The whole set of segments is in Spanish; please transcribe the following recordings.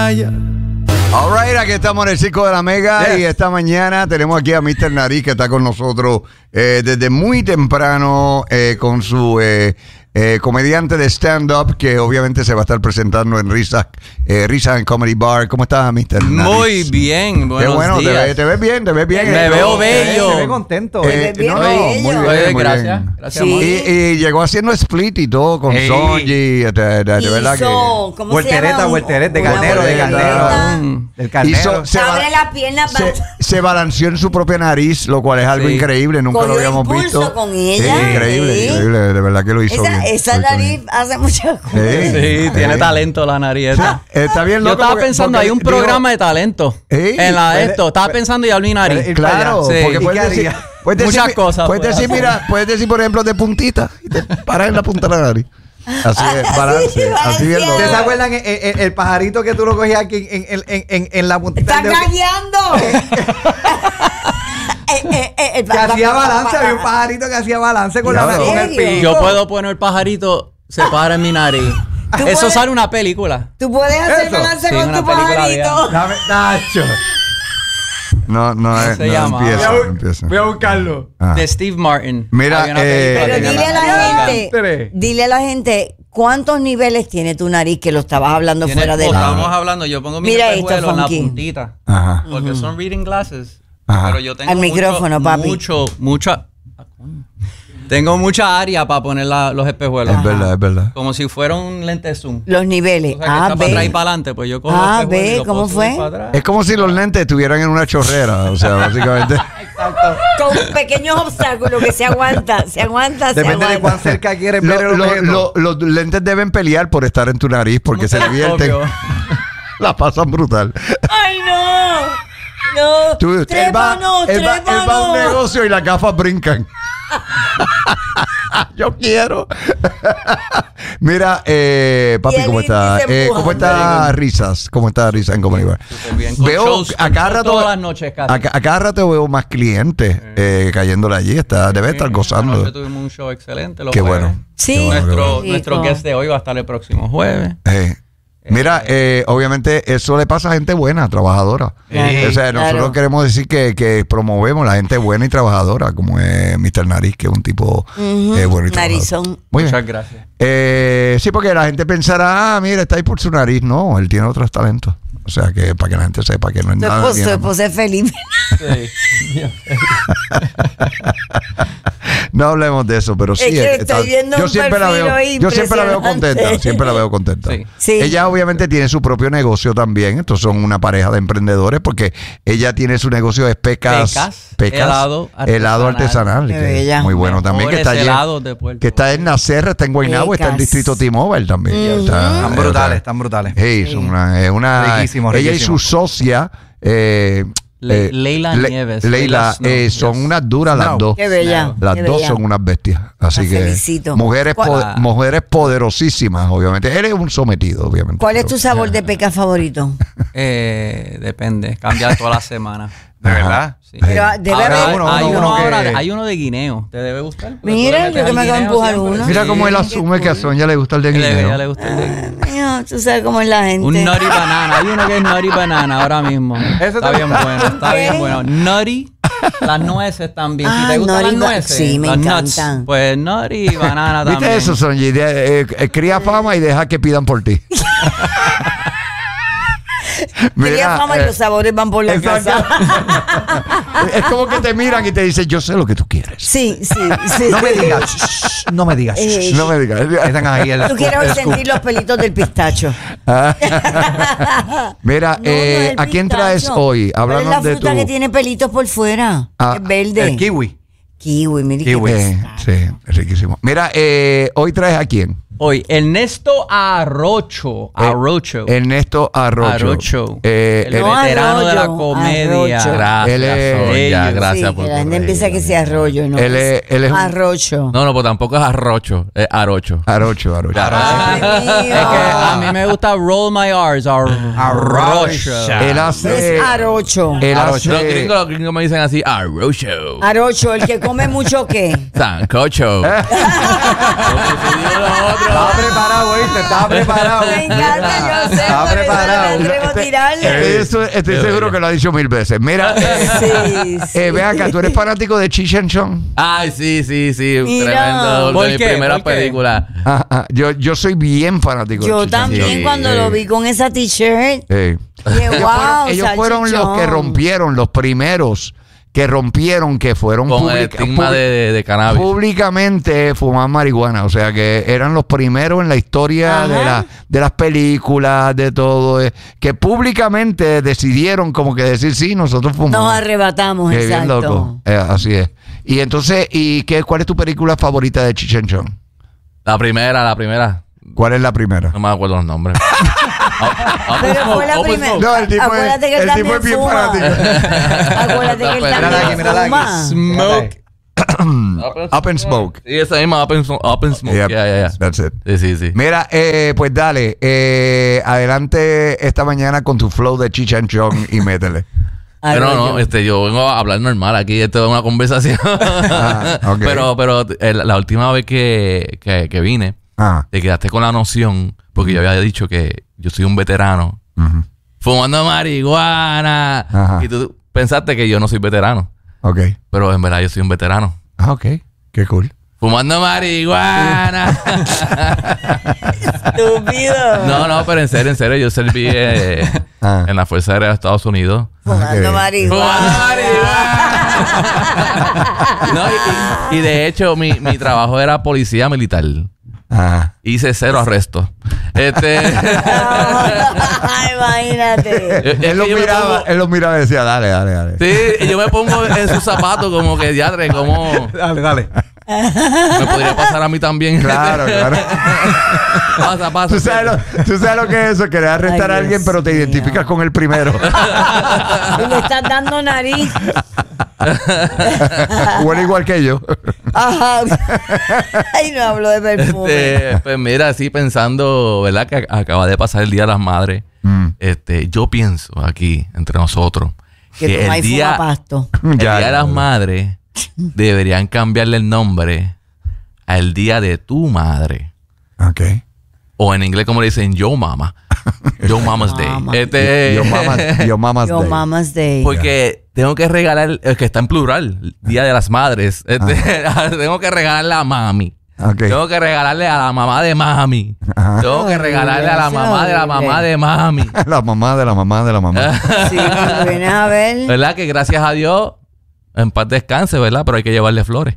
All right, aquí estamos en el Circo de la Mega y esta mañana tenemos aquí a Mr. Nariz que está con nosotros desde muy temprano con su comediante de stand-up que obviamente se va a estar presentando en Risa and Comedy Bar. ¿Cómo estás, Mr. Nariz? Muy bien, buenos Qué bueno, días. te ves bien. Me veo bello. Se ve contento. Muy bien. Gracias, Sí. Y llegó haciendo split y todo con Sonji. De verdad que... ¿Cómo se llama? Voltereta, de carnero. Del carnero. Abre la pierna. Se balanceó en su propia nariz, lo cual es algo increíble. Nunca lo habíamos visto. Con ella. Sí, increíble. De verdad que lo hizo bien. Esa nariz hace muchas cosas. Sí, tiene talento la nariz esta. Está bien loco. Yo estaba pensando, hay un programa de talento en la esto. Estaba pensando y hablé mi nariz. Claro, Sí. porque puedes decir muchas cosas. Puedes decir, por ejemplo, de puntita y te paras en la punta de la nariz. Así es, balance. Así bien loco. ¿Ustedes se acuerdan el pajarito que tú lo cogías aquí en la puntita? ¡Está gagueando! Que hacía balance, había un pajarito que hacía balance con el pico. Yo puedo poner pajarito, se para en mi nariz. Eso sale una película. Tú puedes hacer balance Sí, con una tu película pajarito. Dame, Nacho. No se llama. empieza. Voy a buscarlo. De Steve Martin. Mira, Había una película Pero que se dile a llama- dile a la gente, ¿cuántos niveles tiene tu nariz? Que lo estabas hablando Tiene- fuera de Estábamos hablando, yo pongo mis Mira esto, espejuelos en la Funky. puntita. Ajá. Porque son reading glasses. Ajá. Pero yo tengo Al micrófono, papi. Tengo mucha área para poner los espejuelos. Es verdad. Como si fuera un lente zoom. los niveles. O sea, que está para atrás y B. para adelante, pues yo cojo Ah, los espejuelos y ve, los ¿cómo puedo subir fue? para atrás. Es como si los lentes estuvieran en una chorrera. O sea, básicamente. Con pequeños obstáculos que se aguanta. Depende de cuán cerca quieres ver el objeto. Los lentes deben pelear por estar en tu nariz porque se divierten. Obvio. La pasan brutal. ¡Ay, no! No, Él va a un negocio y las gafas brincan. Yo quiero. Mira, papi, Y ¿cómo él está? dice, ¿Cómo está Risas? ¿Cómo está Risas en Comedy Bar? Súper bien. Con Veo shows, a cada rato, todas las noches casi. a cada rato veo más clientes cayéndole allí. Debe estar gozando. Anoche tuvimos un show excelente. Los Qué jueves. bueno. Sí. Qué bueno, qué bueno. Nuestro guest de hoy va a estar el próximo jueves. Mira, obviamente eso le pasa a gente buena, trabajadora. O sea, nosotros queremos decir que promovemos a la gente buena y trabajadora, como es Mr. Nariz, que es un tipo bueno y trabajador. Narizón. Muy bien. Muchas gracias. Sí, porque la gente pensará, mira, está ahí por su nariz. No, él tiene otros talentos. O sea, que para que la gente sepa que no es nada. Tu esposa es feliz. Sí. No hablemos de eso, pero sí. Es que estoy viendo yo un siempre la perfil veo, hoy yo siempre la veo contenta, Sí. Sí. Ella obviamente tiene su propio negocio también, entonces son una pareja de emprendedores porque ella tiene su negocio de pecas, helado artesanal, Qué que bella. es muy bueno también, que está, helados de Puerto que está en Nacerra, está en Guaynabo, está en el Pecas. distrito T-Mobile también. Están brutales, están brutales. Hey, es una Riquísimo, ella y riquísimo. su socia Leila Nieves. Leila, Snow, son yes. unas duras las dos. Qué bella. Las qué dos bella. son unas bestias. Así La que felicito. mujeres poderosísimas, obviamente. Eres un sometido, obviamente. ¿Cuál es tu sabor de peca favorito? Depende, cambia toda la semana. ¿De verdad? Sí. Pero debe haber Hay uno de guineo. ¿Te debe gustar? Mira, yo que me acabo de empujar uno. Mira cómo él asume que a Sonia le gusta el de A ella guineo. le gusta el de guineo. Mío, tú sabes cómo es la gente. Un nutty banana. Hay uno que es nutty banana ahora mismo. Está bien bueno, está bien bueno. Nutty, las nueces también. Si te gustan las nutty nueces, sí, me las encantan. nuts, pues nutty y banana también. ¿Viste eso, Sonia? Cría fama y deja que pidan por ti. Quería fama y los sabores van por la casa. Es como que te miran y te dicen, yo sé lo que tú quieres. Sí. No me digas. No me digas. No me digas. Están ahí Tú quieres sentir los pelitos del pistacho. Mira, No, no es el ¿a quién pistacho. traes hoy? ¿Cuál es Háblanos la de fruta tu... que tiene pelitos por fuera? Es verde. El kiwi. Kiwi, mire qué Kiwi. pistacho. Sí, es riquísimo. Mira, hoy traes a quién? Hoy, Ernesto Arrocho. Ernesto Arrocho. El No, veterano de la Arroyo, comedia. Arrocho. Gracias, Él es- Sonia, Ellos, gracias Sí, por que la gente corregirme. empieza que sea arroyo, ¿no? Él es un- Arrocho. No, pues tampoco es arrocho, es arocho. Arrocho. Ay, Es mío. que a mí me gusta roll my R's. Arrocho. Él hace... Es Arocho. Él Arocho. hace... Los gringos me dicen así, arrocho. Arocho, el que come mucho qué. Sancocho. Estaba preparado, ¿oíste? Estaba preparado. Me encanta, yo sé. Estaba por eso preparado. me atrevo a tirarle. Estoy seguro que lo ha dicho 1000 veces. Mira, Sí. ve acá, ¿tú eres fanático de Cheech and Chong? Ay, sí. Mira. Tremendo. ¿Por De mi qué? primera ¿Por qué? película. Yo soy bien fanático Yo de Cheech and también Chong. cuando lo vi con esa t-shirt. Sí. Dije, wow, Ellos fueron los que salchichón. rompieron, los primeros que rompieron, que fueron Con el estigma de cannabis. públicamente fumar marihuana. O sea, que eran los primeros en la historia Ajá. de las películas, de todo. Que públicamente decidieron como que decir, sí, nosotros fumamos. Nos arrebatamos, Qué bien exacto. loco. Así es. Y entonces, ¿cuál es tu película favorita de Cheech and Chong? La primera. ¿Cuál es la primera? No me acuerdo los nombres. Pero fue la primera. No, el tipo Acuérdate que él el tipo también es bien fuma. fanático. Acuérdate que él Mírala aquí, también mírala aquí. fuma. Smoke. Up and Smoke. Sí, esa misma Up and Smoke. Yep, Yeah. That's it. Sí. Mira, pues dale, adelante esta mañana con tu flow de Cheech and Chong y métele. Pero no, yo vengo a hablar normal aquí, esto es una conversación. Ok. Pero la última vez que vine, te quedaste con la noción, porque yo había dicho que yo soy un veterano Ujú. fumando marihuana. Ajá. Y tú pensaste que yo no soy veterano, Ok. pero en verdad yo soy un veterano. Ok. Qué cool. Fumando marihuana. Estúpido. No, pero en serio, yo serví en la Fuerza Aérea de Estados Unidos. Fumando Ok. marihuana. No, y de hecho, mi trabajo era policía militar. Ajá. Hice 0 arrestos. Imagínate. Él lo miraba y decía, dale. Sí, y yo me pongo en sus zapatos como que diadre, como Dale. me podría pasar a mí también. Claro. Pasa. ¿Tú sabes lo que es eso? Querer arrestar Ay, a alguien, Dios pero te mío. identificas con el primero. Y le estás dando nariz. Huele igual que yo. Ajá. Ay, no hablo de perfume. Pues mira, así pensando, ¿verdad? Que acaba de pasar el Día de las Madres. Yo pienso aquí, entre nosotros, Que tu el maíz día, fuma pasto. el Día de las Madres deberían cambiarle el nombre al Día de tu Madre. Ok. O en inglés, como le dicen, Yo Mama. Yo Mama's Day. Mama. Your mama's Your day. Mama's Day. Porque tengo que regalar, que está en plural, Día de las Madres. Tengo que regalarle a mami. Ok. Tengo que regalarle a la mamá de mami. Ajá. Tengo que regalarle a la Eso mamá de la horrible. mamá de mami. La mamá de la mamá de la mamá. Sí, cuando vienes a ver. ¿Verdad? Que gracias a Dios, en paz descanse, ¿verdad? Pero hay que llevarle flores.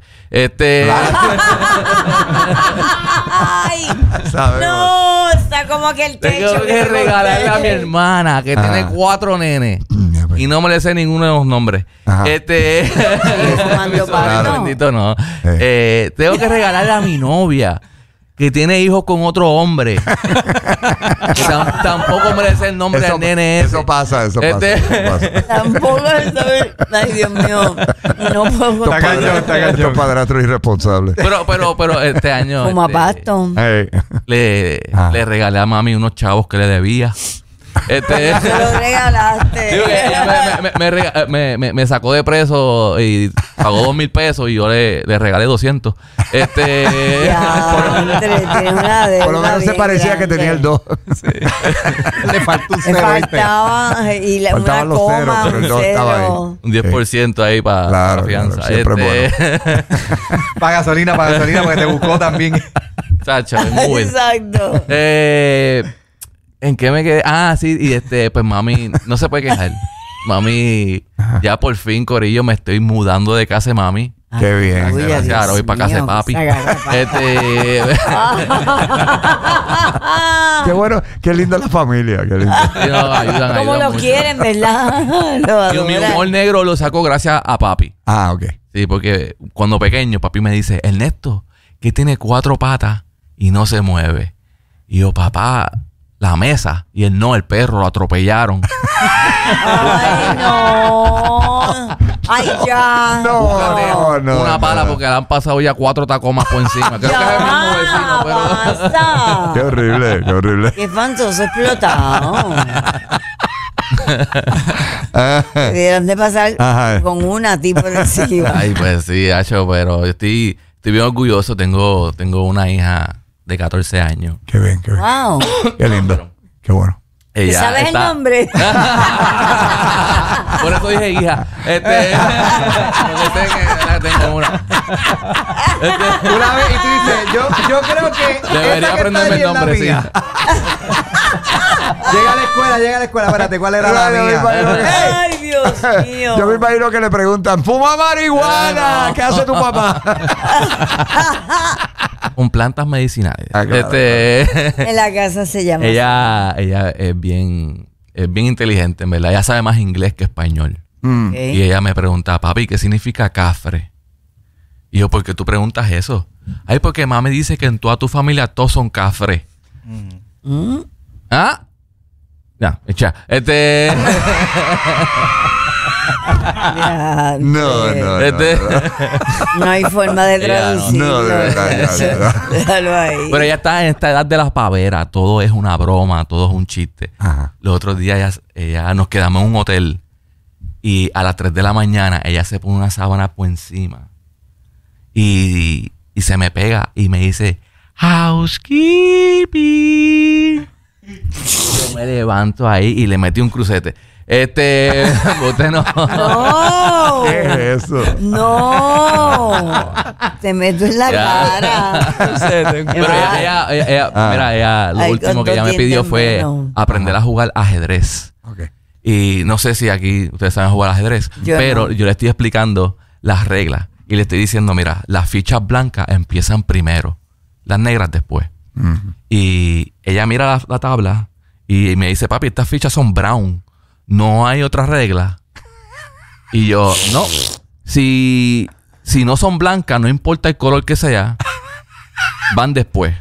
Ay, Sabemos. no, está como que el techo. Tengo que te regalarle a mi conté. hermana que tiene 4 nenes. Ya, pues. Y no me le sé ninguno de los nombres. Ajá. Fumando pasto. Bendito no. Tengo que regalarle a mi novia que tiene hijos con otro hombre. Que tampoco merece el nombre del nene ese. Eso pasa. Tampoco sabe. Ay, Dios mío. No puedo. Está cañón, está cañón. Estos padrastros irresponsables. Pero este año Fuma pasto. Hey. le regalé a mami unos chavos que le debía. Se lo regalaste. Digo que ella me sacó de preso y pagó 2,000 pesos y yo le regalé 200. Ya, tienes una deuda Por lo menos se bien parecía que grande. tenía el 2. Le falta un Le cero, ¿viste? faltaba y una Faltaban los coma, ceros, pero el un dos estaba ahí. cero. Un 10% ahí para Claro, la fianza. claro, siempre es Para gasolina, porque te buscó también. Chacha, es muy bueno. Exacto. ¿En qué me quedé? Ah, sí, y pues mami, no se puede quejar. Mami, ya por fin, corillo, me estoy mudando de casa de mami. Qué bien. Uy, Gracias, Dios ahora voy para casa de mío, papi. que se agarra papi. Qué bueno, qué linda la familia. Qué linda. Sí, no, ayudan ¿Cómo lo mucho. quieren, verdad? Lo Y mi adoran. humor negro lo saco gracias a papi. Ok. Sí, porque cuando pequeño, papi me dice, Ernesto, que tiene 4 patas y no se mueve. Y yo, papá, la mesa. Y él no, el perro, lo atropellaron. Ay, no. Ay, ya. No. Una pala porque le han pasado ya 4 tacomas por encima. Creo que es el mismo vecino, pero... basta. Qué horrible. Qué fantoso explotado. Debieron de pasar Ajá. con una tipo de encima. Ay, pues sí, Hacho, pero yo estoy bien orgulloso. Tengo una hija de 14 años. Qué bien, qué bien. Wow. Qué lindo. Qué bueno. Ella ¿Sabes está- el nombre? Por eso dije hija. Porque sé que la tengo una. Una vez y tú dices, yo creo que Debería esa que aprenderme está ahí el es la nombre, sí. mía. Llega a la escuela. Espérate, ¿cuál era la Yo me mía? imagino que- Ay, Dios mío. Yo me imagino que le preguntan, ¿fuma marihuana? ¿Qué hace tu papá? Con plantas medicinales. Ah, claro, En la casa se llama. Ella es bien inteligente, en verdad. Ella sabe más inglés que español. Mm. Ok. Y ella me pregunta, papi, ¿qué significa cafre? Y yo, ¿por qué tú preguntas eso? Ay, porque mami dice que en toda tu familia todos son cafre. Mm. ¿Ah? Ya, echa. Ya, No. No hay forma de Ya, no. traducirlo. No, de verdad, ya. Déjalo ahí. Pero ella está en esta edad de las paveras. Todo es una broma, todo es un chiste. Ajá. Los otros días ella nos quedamos en un hotel y a las 3 de la mañana ella se pone una sábana por encima y se me pega y me dice housekeeping. Yo me levanto ahí y le metí un crucete. Usted no. No. ¿Qué es eso? No. Te meto en la Ya. cara. Pero ella, lo Ay, último que ella me cuánto pidió tiempo fue menos. aprender a jugar ajedrez. Ok. Y no sé si aquí ustedes saben jugar ajedrez, Yo pero no. yo le estoy explicando las reglas y le estoy diciendo, mira, las fichas blancas empiezan primero, las negras después. Ujú. Y ella mira la tabla y me dice, papi, estas fichas son brown, no hay otra regla. Y yo, no, si no son blancas, no importa el color que sea, van después.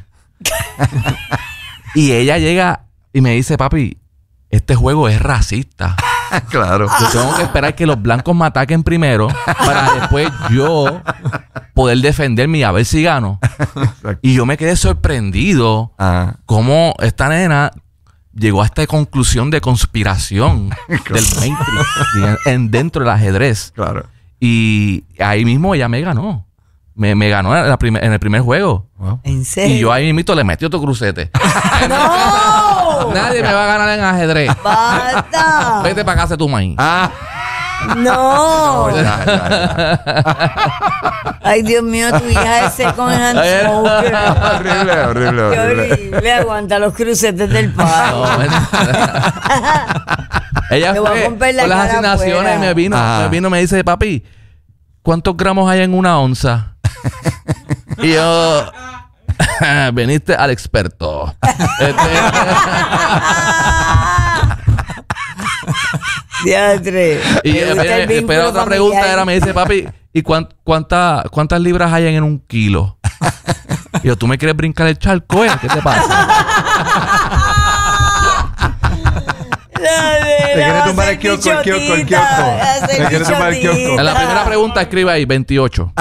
Y ella llega y me dice, papi, este juego es racista. Claro. Yo tengo que esperar que los blancos me ataquen primero para después yo poder defenderme y a ver si gano. Y yo me quedé sorprendido Ajá. cómo esta nena llegó a esta conclusión de conspiración del Matrix dentro del ajedrez. Claro. Y ahí mismo ella me ganó. Me ganó en el primer juego. Wow. ¿En serio? Y yo ahí mismo le metí otro crucete. ¡No! Nadie me va a ganar en ajedrez. ¡Basta! Vete para casa tu maíz. Ah. ¡No! Ya. Ay, Dios mío, tu hija es second hand smoker. Horrible. Qué horrible. Aguanta los crucetes del No, padre. ella Te voy a fue romper la con las cara asignaciones afuera. y me vino, me dice, papi, ¿cuántos gramos hay en una onza? Y yo, veniste al experto. Diatre. Y Me gusta el vínculo pero otra pregunta familiar. era, me dice, papi, ¿y cuántas libras hay en un kilo? Y yo, ¿tú me quieres brincar el charco? ¿Qué te pasa? Te quiere tumbar el kiosco, el kiosco. Te quiere tumbar el kiosco. En la primera pregunta escribe ahí 28.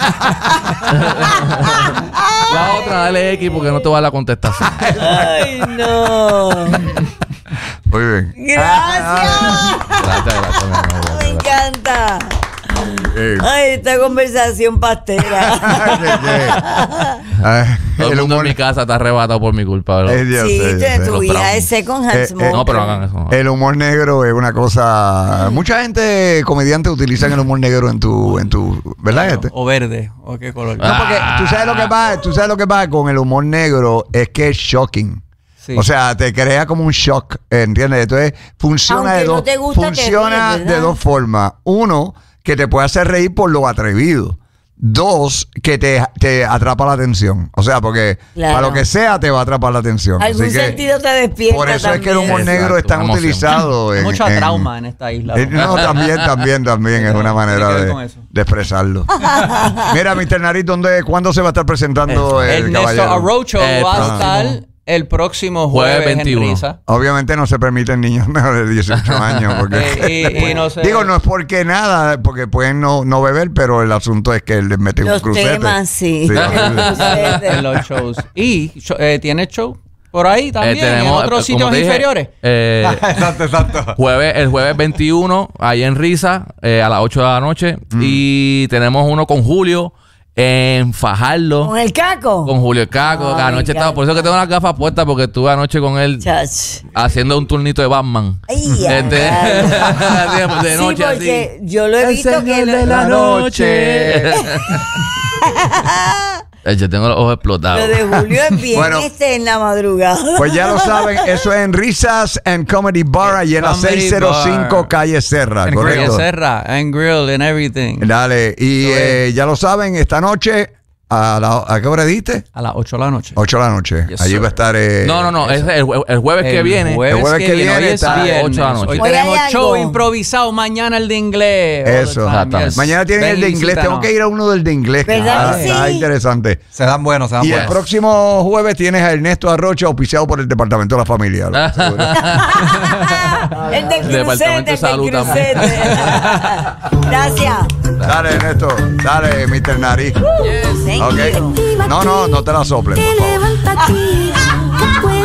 La otra, dale X porque no te va a la contestación. Ay, no. Muy bien. Gracias. Gracias, mi amor, Me encanta. Eh, Ay, esta conversación pastera. Todo el el mundo humor. en mi casa está arrebatado por mi culpa. ¿verdad? Yo Sí, sé, yo sé. tu Los hija traumas. es second hand smoker. No, pero no hagan eso. no. El humor negro es una cosa. Mucha gente, comediantes, utilizan el humor negro en tu, ¿verdad? Este? O verde. ¿O qué color? No, porque tú sabes lo que pasa con el humor negro es que es shocking. Sí. O sea, te crea como un shock, ¿entiendes? Entonces, funciona Aunque de no dos, te gusta, te funciona ríes, de ¿verdad? dos formas. Uno, que te puede hacer reír por lo atrevido. Dos, que te atrapa la atención. O sea, porque Claro. para lo que sea te va a atrapar la atención. Algún Así que, sentido te despierta. por eso es que el también. humor negro es Exacto, tan una emoción. utilizado. Mucho trauma en esta isla. No, también es una manera tiene que ver de con eso. expresarlo. Mira, Mr. Nariz, ¿cuándo se va a estar presentando el Ernesto caballero? Arrocho El va a próximo. estar el próximo Jueves jueves 21. en Risa. Obviamente no se permiten niños menores de 18 años. Porque, Y no sé. digo, no es porque nada, porque pueden no beber, pero el asunto es que les meten un Los crucete. temas, sí. horrible. en los shows. Y tiene show por ahí también, en otros como sitios te dije, inferiores. Exacto. El jueves 21, ahí en Risa, a las 8 de la noche. Y tenemos uno con Julio en Fajardo. ¿Con el caco? Con Julio el Caco. Ay, Anoche estaba, por eso que tengo las gafas puestas, porque estuve anoche con él Chach. haciendo un turnito de Batman. Ay, de noche sí, porque así. yo lo he visto que de la noche. Yo tengo los ojos explotados. lo de Julio es bien Bueno. en la madrugada. Pues ya lo saben, eso es en Risas and Comedy Bar, allí en la Comedy 605 Bar. Calle Serra, En correcto. Calle Serra, and grill and everything. Dale, y ya lo saben, esta noche, ¿a qué hora diste? A las 8 de la noche. 8 de la noche. Yes, allí sir. va a estar... No, es el jueves que viene. El jueves que viene hoy es está a viernes. 8 de la noche. Hoy Hoy tenemos hay show algo. improvisado, mañana el de inglés. Eso. All the time, Exactamente. yes. Mañana tienen el de Ven, inglés. Tengo visítanos. que ir a uno del de inglés. ¿Verdad que Está sí? interesante. Se dan buenos, se dan Y el buenos. próximo jueves tienes a Ernesto Arrocha, auspiciado por el Departamento de la Familia. ¿no? Seguro. El del Departamento de crucete, Salud el del crucete. Gracias. Dale, Ernesto. Dale, Mr. Nariz. Thank Ok. you. No te la soplen, por favor. Levanta aquí, que puedes